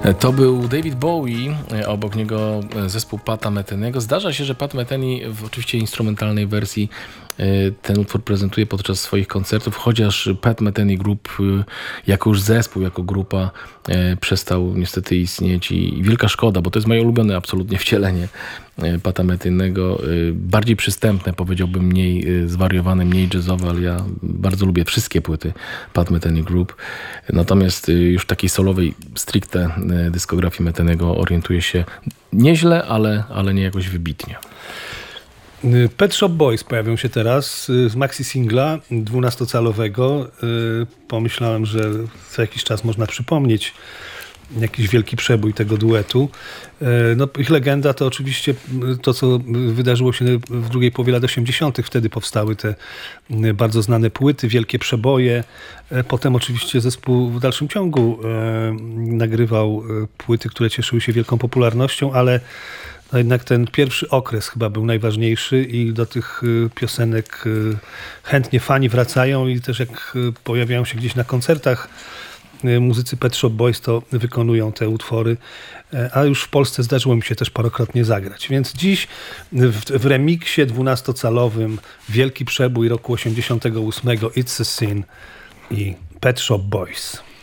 To był David Bowie, obok niego zespół Pata Metheny'ego. Zdarza się, że Pat Metheny w oczywiście instrumentalnej wersji ten utwór prezentuje podczas swoich koncertów, chociaż Pat Metheny Group jako już zespół, jako grupa przestał niestety istnieć i wielka szkoda, bo to jest moje ulubione absolutnie wcielenie Pata Metheny'ego. Bardziej przystępne, powiedziałbym, mniej zwariowane, mniej jazzowe, ale ja bardzo lubię wszystkie płyty Pat Metheny Group. Natomiast już w takiej solowej, stricte dyskografii Metheny'ego orientuję się nieźle, ale nie jakoś wybitnie. Pet Shop Boys pojawią się teraz z maxi singla 12-calowego. Pomyślałem, że co jakiś czas można przypomnieć jakiś wielki przebój tego duetu. No, ich legenda to oczywiście to, co wydarzyło się w drugiej połowie lat 80. Wtedy powstały te bardzo znane płyty, wielkie przeboje. Potem oczywiście zespół w dalszym ciągu nagrywał płyty, które cieszyły się wielką popularnością, ale no jednak ten pierwszy okres chyba był najważniejszy i do tych piosenek chętnie fani wracają i też jak pojawiają się gdzieś na koncertach muzycy Pet Shop Boys, to wykonują te utwory, a już w Polsce zdarzyło mi się też parokrotnie zagrać. Więc dziś w remiksie 12-calowym wielki przebój roku 88 It's a Sin i Pet Shop Boys.